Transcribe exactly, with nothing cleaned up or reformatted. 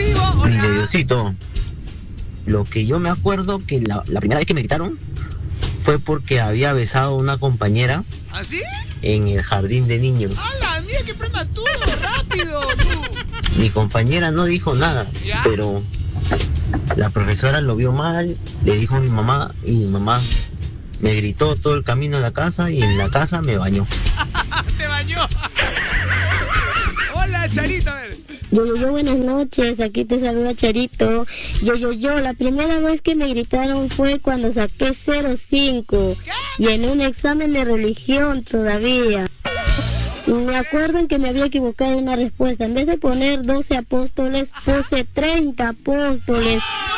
Mire, Diosito, lo que yo me acuerdo que la, la primera vez que me gritaron fue porque había besado a una compañera. ¿Así? En el jardín de niños. ¡Hala, mira qué prematuro! ¡Rápido! Tú. Mi compañera no dijo nada, ¿ya? Pero la profesora lo vio mal, le dijo a mi mamá y mi mamá me gritó todo el camino a la casa y en la casa me bañó. ¡Te bañó! Hola, Charito, a ver. Yo, yo, yo, buenas noches, aquí te saluda Charito. Yo, yo, yo, la primera vez que me gritaron fue cuando saqué cero cinco y en un examen de religión todavía. Me acuerdo en que me había equivocado en una respuesta. En vez de poner doce apóstoles, puse treinta apóstoles.